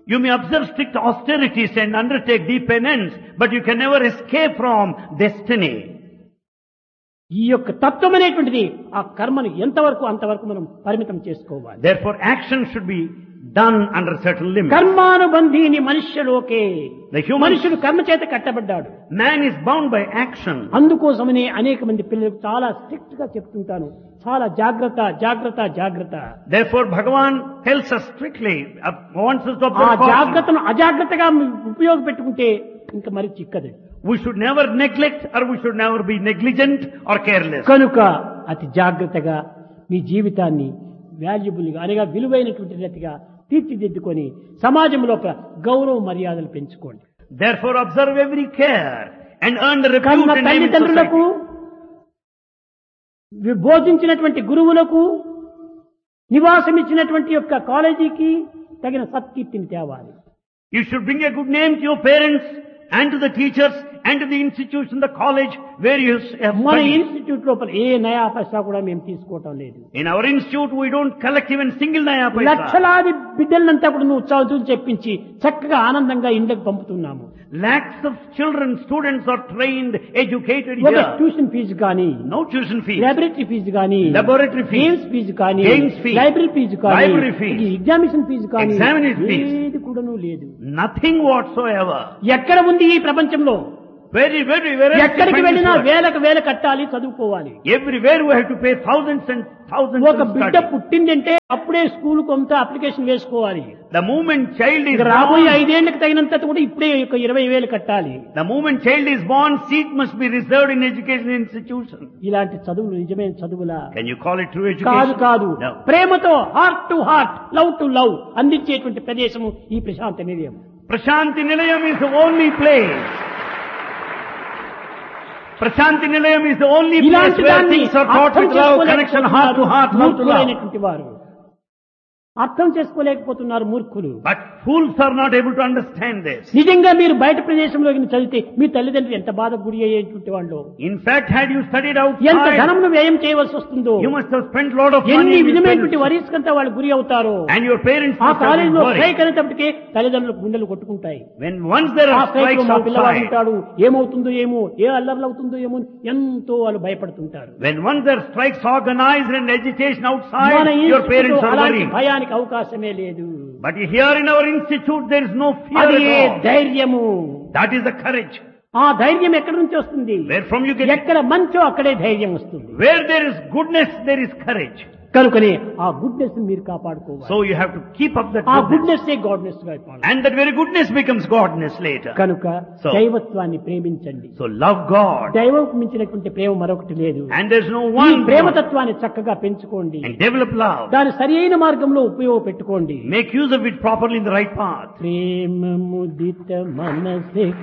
You may observe strict austerities and undertake deep penance, but you can never escape from destiny. ఈ యొక్క తత్వం అనేటువంటిది ఆ కర్మను ఎంతవరకు అంతవరకు మనం పరిమితం చేసుకోవాలి. Therefore, action should be done under certain limits. కర్మానుబంధీని మనుష్యలోకే. The మనుషుడు కర్మ చేత కట్టబడ్డాడు. man is bound by action. అందుకోసమనే అనేక మంది పిల్లలకు చాలా స్ట్రిక్ట్ గా చెప్తుంటాను, చాలా జాగ్రత్త జాగ్రత్త జాగ్రత్త. Therefore, Bhagavan tells us strictly, wants us to ఆ observe caution. జాగ్రత్తను అజాగ్రత్తగా ఉపయోగపెట్టుకుంటే ఇంకా మరి చిక్కదు. We should never neglect or we should never be negligent or careless. కనుక అతి జాగ్రత్తగా మీ జీవితాన్ని వాల్యుబుల్ గా అనగా విలువైనటువంటి రీతిగా తీర్చిదిద్దుకొని సమాజంలో గౌరవ మర్యాదలు పెంచుకోండి. Therefore, observe every care and earn the repute కన్న and name in తల్లిదండ్రులకు, society. బోధించినటువంటి గురువులకు, నివాసం ఇచ్చినటువంటి యొక్క కాలేజీకి తగిన సత్కీర్తిని తేవాలి. You should bring a good name to your parents and to the teachers and to the institution, the college where you have మన studied. ఇన్స్టిట్యూట్ లోపల ఏ నయా పైసా కూడా మేము తీసుకోవటం లేదు. In our institute, we don't collect even single naya paisa. లక్షలాది బిడ్డలంతా కూడా నువ్వు చదువులు చెప్పించి చక్కగా ఆనందంగా ఇంటికి పంపుతున్నాము. Lakhs of children, students are trained, educated ఒక here. ట్యూషన్ ఫీజు కానీ, No tuition fees. Laboratory fee కానీ, Laboratory fees. గేమ్స్ ఫీజు కానీ, Games fees. లైబ్రరీ ఫీజు కానీ, Library fees. ఎగ్జామినేషన్ ఫీజు కానీ Examination fees. ఏది కూడాను లేదు. Nothing whatsoever. ఎక్కడ ఉంది ఈ ప్రపంచంలో? Very else ఎక్కడికి you find వెళ్ళినా this word? వేలకు వేల కట్టాలి, చదువుకోవాలి. Everywhere we have to pay thousands and thousands ఒక to బిడ్డ study. పుట్టిందంటే అప్పుడే స్కూల్ కొంత అప్లికేషన్ వేసుకోవాలి. The moment child is ఇక రాబోయే born, 5 ఏళ్లకు తగినంత కూడా ఇప్పుడే ఒక 20,000 కట్టాలి. the moment child is born, seat must be reserved in education institution. ఇలాంటి చదువులు నిజమైన చదువులా? Can you call it true కాదు education? కాదు. No. ప్రేమతో heart to heart, love to love అందించేటువంటి ప్రదేశము ఈ ప్రశాంత నిలయం. Prashanti Nilayam is the only place. Prashanti Nilayam is the only place ఇలాంటి where దాన్ని things are taught అర్థం with love, connection, heart to heart, love to love. మూర్ఖులైనటువంటి వారు అర్థం చేసుకోలేకపోతున్నారు మూర్ఖులు. But fools are not able to understand this. నిజంగా మీరు బయట ప్రదేశంలో చదివితే మీ తల్లిదండ్రులు ఎంత బాధ గురి అయ్యేటువంటి వాళ్ళు, In fact, had you studied ఎంత outside, ధనంను వ్యయం చేయవలసి వస్తుందో, you must have spent a lot of money. ఎన్ని in this విధమైనటువంటి penance. వరీస్ కంతా వాళ్ళు గురి అవుతారు. And your parents ఆ must have been కాలేజీలో worried. స్ట్రైక్ అనేటప్పటికే తల్లిదండ్రులకు గుండెలు కొట్టుకుంటాయి. When once there ఆ are స్ట్రైక్ strikes మా పిల్లవాడు outside, ఉంటాడు, ఏమవుతుందో ఏమో, ఏ అల్లర్లు అవుతుందో ఏమో ఎంతో వాళ్ళు భయపడుతుంటారు. when once there are strikes organized and agitation outside, మన your parents ఇన్స్టిట్యూట్ are అలాంటి worried. భయానికి అవకాశమే లేదు. But here in our institute, there is no fear అది at all. ధైర్యము. That is the courage. ఆ ధైర్యం ఎక్కడి నుంచి వస్తుంది? Where from you get it? ఎక్కడ మంచో అక్కడే ధైర్యం వస్తుంది. Where there is goodness, there is courage. కనుకనే ఆ గుడ్నెస్ మీరు కాపాడుకోవాలి. So you have to keep up that ఆ goodness. గుడ్నెస్ ఏ గాడ్నెస్ గా అయిపోవాలి. And that very goodness becomes godness later. కనుక So- దైవత్వాన్ని ప్రేమించండి. So love God. దైవం మించినటువంటి ప్రేమ మరొకటి లేదు. And there's no ఈ one. ప్రేమతత్వాన్ని చక్కగా పెంచుకోండి. And develop love. దాని సరి అయిన మార్గంలో ఉపయోగపెట్టుకోండి. Make use of it properly in the right path. ప్రేమ ముదిత మనసే